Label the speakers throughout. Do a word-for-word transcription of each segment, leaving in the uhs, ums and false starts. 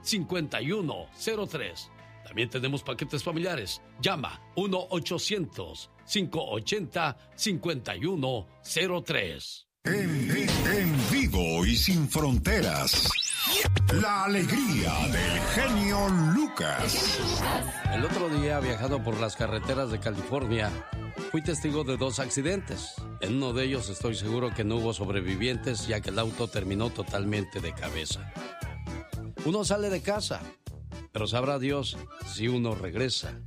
Speaker 1: cinco uno cero tres. También tenemos paquetes familiares. Llama uno ochocientos, cinco ochenta, cincuenta y uno cero tres.
Speaker 2: En, en, en vivo y sin fronteras. La alegría del genio Lucas.
Speaker 1: El otro día, viajando por las carreteras de California, fui testigo de dos accidentes. En uno de ellos estoy seguro que no hubo sobrevivientes, ya que el auto terminó totalmente de cabeza. Uno sale de casa, pero sabrá Dios si uno regresa.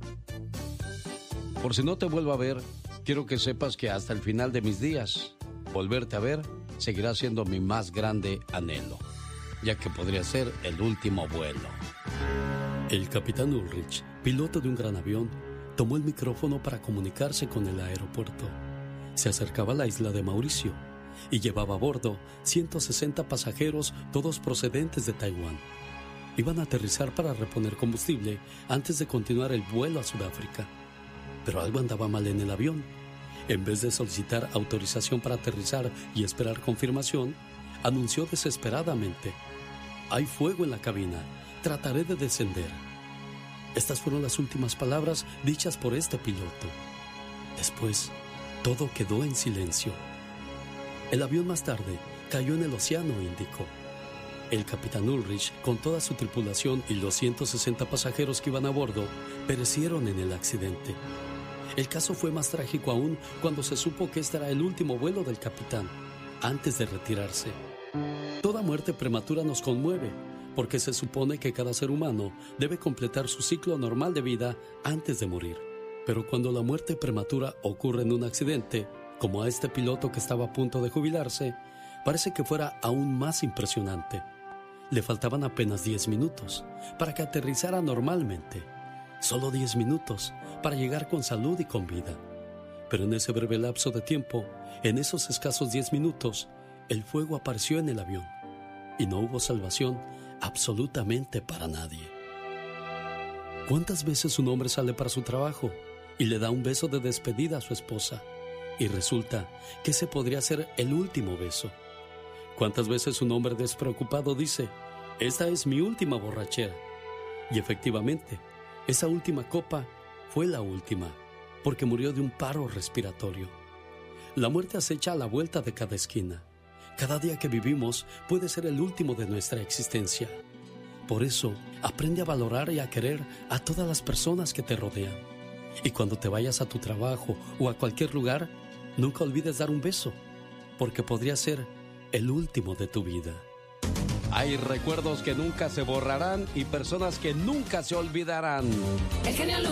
Speaker 1: Por si no te vuelvo a ver, quiero que sepas que hasta el final de mis días, volverte a ver seguirá siendo mi más grande anhelo, ya que podría ser el último vuelo. El capitán Ulrich, piloto de un gran avión, tomó el micrófono para comunicarse con el aeropuerto. Se acercaba a la isla de Mauricio y llevaba a bordo ciento sesenta pasajeros, todos procedentes de Taiwán. Iban a aterrizar para reponer combustible antes de continuar el vuelo a Sudáfrica. Pero algo andaba mal en el avión. En vez de solicitar autorización para aterrizar y esperar confirmación, anunció desesperadamente: «Hay fuego en la cabina, trataré de descender». Estas fueron las últimas palabras dichas por este piloto. Después, todo quedó en silencio. El avión más tarde cayó en el Océano Índico. El capitán Ulrich, con toda su tripulación y los ciento sesenta pasajeros que iban a bordo, perecieron en el accidente. El caso fue más trágico aún cuando se supo que este era el último vuelo del capitán, antes de retirarse. Toda muerte prematura nos conmueve, porque se supone que cada ser humano debe completar su ciclo normal de vida antes de morir. Pero cuando la muerte prematura ocurre en un accidente, como a este piloto que estaba a punto de jubilarse, parece que fuera aún más impresionante. Le faltaban apenas diez minutos para que aterrizara normalmente. Solo diez minutos para llegar con salud y con vida. Pero en ese breve lapso de tiempo, en esos escasos diez minutos, el fuego apareció en el avión y no hubo salvación absolutamente para nadie. ¿Cuántas veces un hombre sale para su trabajo y le da un beso de despedida a su esposa y resulta que ese podría ser el último beso? ¿Cuántas veces un hombre despreocupado dice: «Esta es mi última borrachera»? Y efectivamente, esa última copa fue la última, porque murió de un paro respiratorio. La muerte acecha a la vuelta de cada esquina. Cada día que vivimos puede ser el último de nuestra existencia. Por eso, aprende a valorar y a querer a todas las personas que te rodean. Y cuando te vayas a tu trabajo o a cualquier lugar, nunca olvides dar un beso, porque podría ser el último de tu vida. Hay recuerdos que nunca se borrarán y personas que nunca se olvidarán.
Speaker 3: El genio